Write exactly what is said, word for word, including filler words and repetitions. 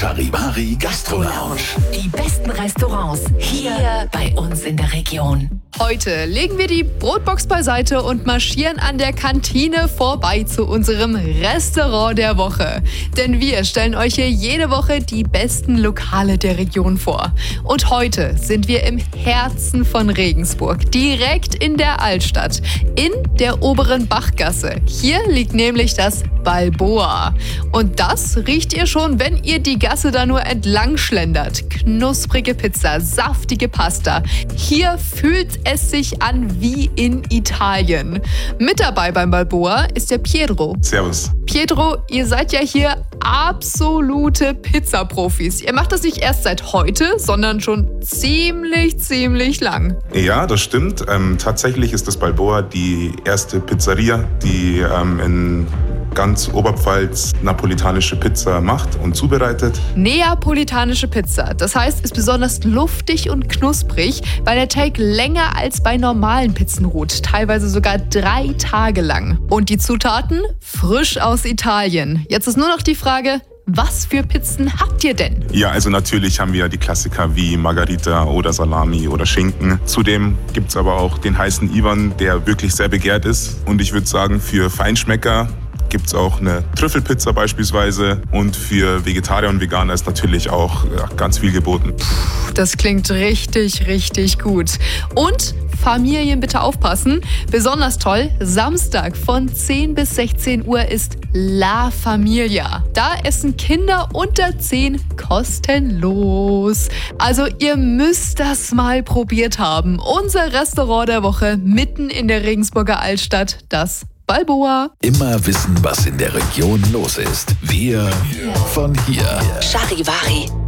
Charivari Gastro Lounge. Die besten Restaurants hier, hier bei uns in der Region. Heute legen wir die Brotbox beiseite und marschieren an der Kantine vorbei zu unserem Restaurant der Woche. Denn wir stellen euch hier jede Woche die besten Lokale der Region vor. Und heute sind wir im Herzen von Regensburg, direkt in der Altstadt, in der oberen Bachgasse. Hier liegt nämlich das Balboa. Und das riecht ihr schon, wenn ihr die Gasse da nur entlang schlendert. Knusprige Pizza, saftige Pasta. Hier fühlt es sich an wie in Italien. Mit dabei beim Balboa ist der Pietro. Servus. Pietro, ihr seid ja hier absolute Pizzaprofis. Ihr macht das nicht erst seit heute, sondern schon ziemlich, ziemlich lang. Ja, das stimmt. Ähm, tatsächlich ist das Balboa die erste Pizzeria, die ähm, in ganz Oberpfalz napolitanische Pizza macht und zubereitet. Neapolitanische Pizza, das heißt, ist besonders luftig und knusprig, weil der Teig länger als bei normalen Pizzen ruht, teilweise sogar drei Tage lang. Und die Zutaten? Frisch aus Italien. Jetzt ist nur noch die Frage, was für Pizzen habt ihr denn? Ja, also natürlich haben wir die Klassiker wie Margarita oder Salami oder Schinken. Zudem gibt es aber auch den heißen Ivan, der wirklich sehr begehrt ist. Und ich würde sagen, für Feinschmecker gibt es auch eine Trüffelpizza beispielsweise. Und für Vegetarier und Veganer ist natürlich auch ja, ganz viel geboten. Puh, das klingt richtig, richtig gut. Und Familien bitte aufpassen. Besonders toll, Samstag von zehn bis sechzehn Uhr ist La Familia. Da essen Kinder unter zehn kostenlos. Also ihr müsst das mal probiert haben. Unser Restaurant der Woche mitten in der Regensburger Altstadt, das Balboa. Immer wissen, was in der Region los ist. Wir von hier. Charivari.